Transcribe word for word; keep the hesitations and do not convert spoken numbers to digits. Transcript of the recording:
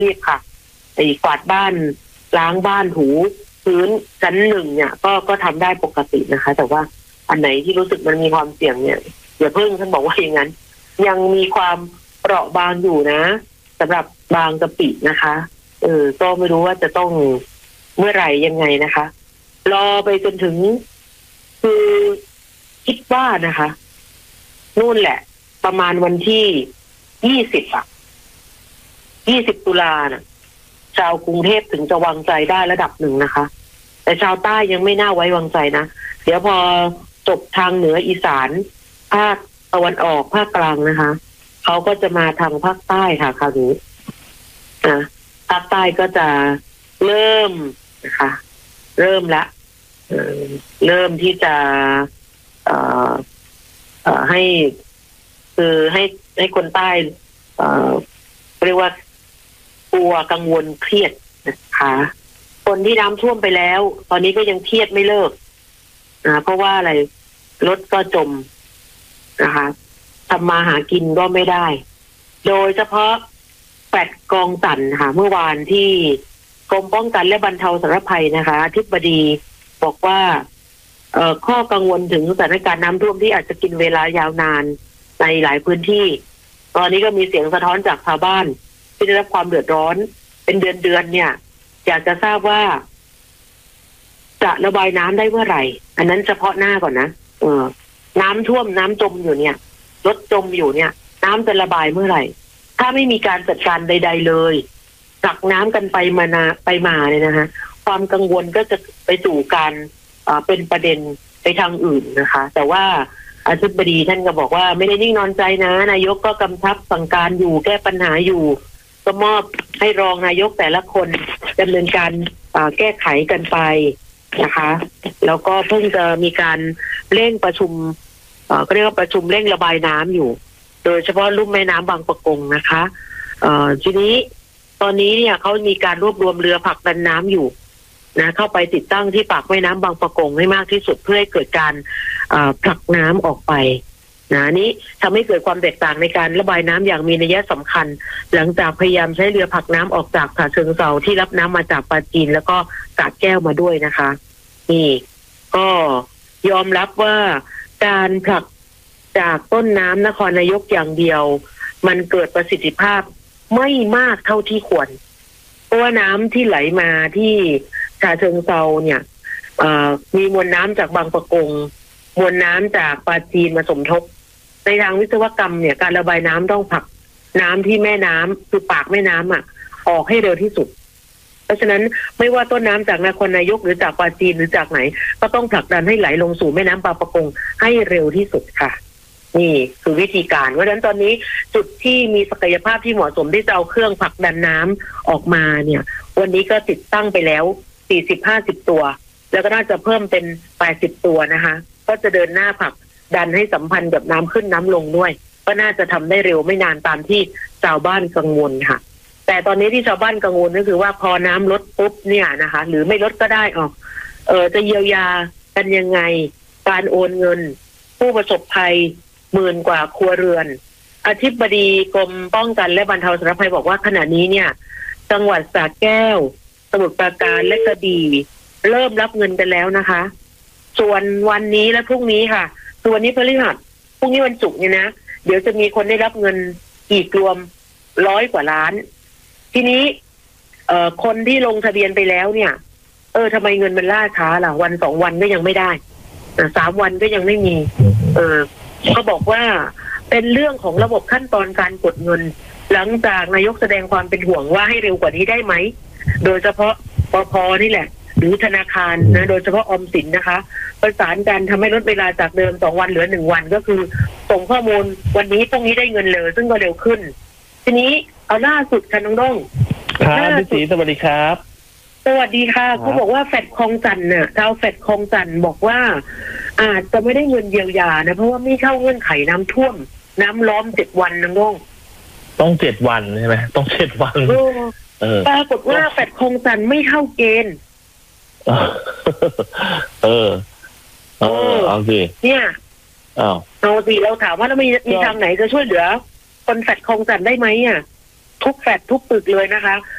รีบค่ะไอ้กวาดบ้านล้างบ้านถูพื้นชั้นหนึ่งเนี่ยก็ก็ทำได้ปกตินะคะ แต่ว่าอันไหนที่รู้สึกมันมีความเสี่ยงเนี่ยอย่าเพิ่งท่านบอกว่าอย่างนั้นยังมีความเปราะบางอยู่นะสำหรับบางกะปินะคะเออก็ไม่รู้ว่าจะต้องเมื่อไหร่ยังไงนะคะรอไปจนถึงคือคิดว่านะคะนู่นแหละประมาณวันที่ยี่สิบอ่ะยี่สิบตุลาน่ะชาวกรุงเทพถึงจะวางใจได้ระดับหนึ่งนะคะแต่ชาวใต้ยังไม่น่าไว้วางใจนะเดี๋ยวพอจบทางเหนืออีสานภาคตะวันออกภาคกลางนะคะเขาก็จะมาทางภาคใต้ค่ะคราวนี้นะภาคใต้ก็จะเริ่มนะคะเริ่มละเอ่อเริ่มที่จะเอ่อเอ่อให้คือให้ให้คนใต้เอ่อเรียกว่ากลัวกังวลเครียดนะคะคนที่น้ำท่วมไปแล้วตอนนี้ก็ยังเครียดไม่เลิกนะเพราะว่าอะไรรถก็จมนะคะทำมาหากินก็ไม่ได้โดยเฉพาะแฟดกองตันค่ะเมื่อวานที่กรมป้องกันและบรรเทาสาธารณภัยนะคะอธิบดีบอกว่าเอ่อข้อกังวลถึงสถานการณ์น้ำท่วมที่อาจจะกินเวลายาวนานในหลายพื้นที่ตอนนี้ก็มีเสียงสะท้อนจากชาวบ้านที่ได้รับความเดือดร้อนเป็นเดือนๆเนี่ยอยากจะทราบว่าจะระบายน้ำได้เมื่อไหร่อันนั้นเฉพาะหน้าก่อนนะเออน้ำท่วมน้ำจมอยู่เนี่ยรถจมอยู่เนี่ยน้ำจะระบายเมื่อไหร่ถ้าไม่มีการจัดการใดๆเลยตักน้ำกันไปมานาไปมาเนี่ยนะคะความกังวลก็จะไปสู่การเป็นประเด็นไปทางอื่นนะคะแต่ว่าอธิบดีท่านก็บอกว่าไม่ได้นิ่งนอนใจนะนายกก็กำชับสั่งการอยู่แก้ปัญหาอยู่ก็มอบให้รองนายกแต่ละคนดำเนินการแก้ไขกันไปนะคะแล้วก็เพิ่งจะมีการเร่งประชุมก็เรียกว่าประชุมเร่งระบายน้ำอยู่โดยเฉพาะลุ่มแม่น้ำบางปะกงนะคะทีนี้ตอนนี้เนี่ยเขามีการรวบรวมเรือผลักดันน้ำอยู่นะเข้าไปติดตั้งที่ปากแม่น้ำบางปะกงให้มากที่สุดเพื่อให้เกิดการผลักน้ำออกไปนะนี้ทำให้เกิดความแตกต่างในการระบายน้ำอย่างมีนัยสำคัญหลังจากพยายามใช้เรือผลักน้ำออกจากฉะเชิงเทราที่รับน้ำมาจากปราจีนแล้วก็สระแก้วมาด้วยนะคะนี่ก็ยอมรับว่าการผลักจากต้นน้ำนครนายกอย่างเดียวมันเกิดประสิทธิภาพไม่มากเท่าที่ควรเพราะว่าน้ำที่ไหลมาที่ฉะเชิงเทราเนี่ยมีมวลน้ำจากบางปะกงมวลน้ำจากปราจีนมาสมทบในทางวิศวกรรมเนี่ยการระบายน้ำต้องผลักน้ำที่แม่น้ำคือปากแม่น้ำอ่ะออกให้เร็วที่สุดเพราะฉะนั้นไม่ว่าต้นน้ำจากนครนายกหรือจากปราจีนหรือจากไหนก็ต้องผลักดันให้ไหลลงสู่แม่น้ำบางปะกงให้เร็วที่สุดค่ะนี่คือวิธีการเพราะฉะนั้นตอนนี้จุดที่มีศักยภาพที่เหมาะสมที่จะเอาเครื่องผลักดันน้ำออกมาเนี่ยวันนี้ก็ติดตั้งไปแล้ว สี่สิบ ห้าสิบ ตัวแล้วก็น่าจะเพิ่มเป็นแปดสิบตัวนะคะก็จะเดินหน้าผลักดันให้สัมพันธ์กับน้ำขึ้นน้ำลงด้วยก็น่าจะทำได้เร็วไม่นานตามที่ชาวบ้านกังวลค่ะแต่ตอนนี้ที่ชาวบ้านกังวลก็คือว่าพอน้ำลดปุ๊บเนี่ยนะคะหรือไม่ลดก็ได้อ๋อเออจะเยียวยากันยังไงการโอนเงินผู้ประสบภัยหมื่นกว่าครัวเรือนอธิบดีกรมป้องกันและบรรเทาสาธารณภัยบอกว่าขณะนี้เนี่ยจังหวัดสระแก้วสมุทรปราการและกระบี่เริ่มรับเงินกันแล้วนะคะส่วนวันนี้และพรุ่งนี้ค่ะส่วนวันนี้พฤหัสพรุ่งนี้วันศุกร์เนี่ยนะเดี๋ยวจะมีคนได้รับเงินอีกรวมร้อยกว่าล้านทีนี้เอ่อคนที่ลงทะเบียนไปแล้วเนี่ยเออทำไมเงินมันล่าช้าล่ะวันสองวันก็ยังไม่ได้สามวันก็ยังไม่มีเออเขาบอกว่าเป็นเรื่องของระบบขั้นตอนการกดเงินหลังจากนายกแสดงความเป็นห่วงว่าให้เร็วกว่านี้ได้ไหมโดยเฉพาะปภ.นี่แหละหรือธนาคารนะโดยเฉพาะออมสินนะคะประสานกันทำให้ลดเวลาจากเดิมสองวันเหลือหนึ่งวันก็คือส่งข้อมูลวันนี้พรุ่งนี้ได้เงินเลยซึ่งก็เร็วขึ้นทีนี้เอาล่าสุดค่ะน้องด้งครับพี่ศรีสวัสดีครับสวัสดีค่ะเขาบอกว่าแฟดคลองจันทร์น่ะชาวแฟดคลองจันทร์บอกว่าอาจจะไม่ได้เงินเยียวยานะเพราะว่าไม่เข้าเงื่อนไขน้ำท่วมน้ำล้อมเจ็ดวันน้องด้งต้องเจ็ดวันใช่ไหมต้องเจ็ดวันปรากฏว่าแฟดคลองจันทร์ไม่เข้าเกณฑ์เออเออเอาสิเนี่ยเอาเอาสิเราถามว่าแล้วมีมีทางไหนจะช่วยเหลือคนแฟดคลองจันทร์ได้ไหมอ่ะทุกแฟดทุกตึกเลยนะคะ